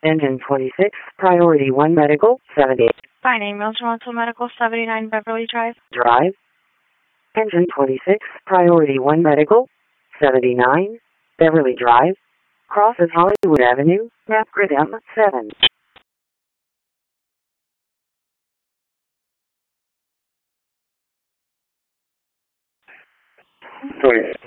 Engine 26, Priority 1 Medical, 70. Finding Mills Toronto Medical, 79 Beverly Drive. Drive. Engine 26, Priority 1 Medical, 79, Beverly Drive, crosses Hollywood Avenue, map grid M7. Sorry.